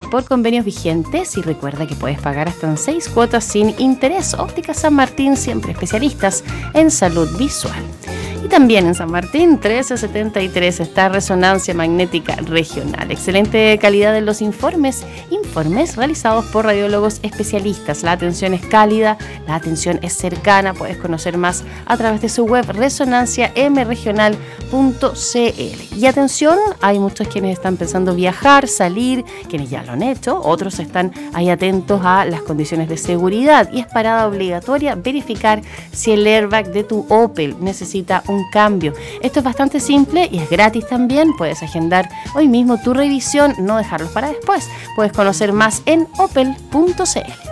por convenios vigentes y recuerda que puedes pagar hasta en 6 cuotas sin interés. Óptica San Martín, siempre especialistas en salud visual. Y también en San Martín 1373 está Resonancia Magnética Regional. Excelente calidad en los informes realizados por radiólogos especialistas. La atención es cálida, la atención es cercana. Puedes conocer más a través de su web resonanciamregional.cl. Y atención, hay muchos quienes están pensando viajar, salir, quienes ya lo han hecho, otros están ahí atentos a las condiciones de seguridad y es parada obligatoria verificar si el airbag de tu Opel necesita un cambio. Esto es bastante simple y es gratis también. Puedes agendar hoy mismo tu revisión, no dejarlos para después. Puedes conocer más en opel.cl.